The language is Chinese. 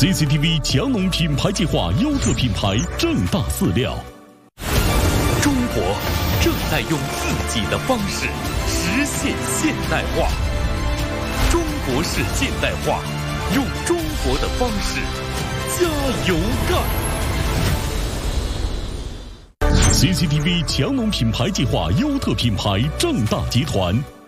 CCTV 强农品牌计划优特品牌正大饲料。 中国正在用自己的方式实现现代化。中国式现代化，用中国的方式加油干。 CCTV 强农品牌计划优特品牌正大集团。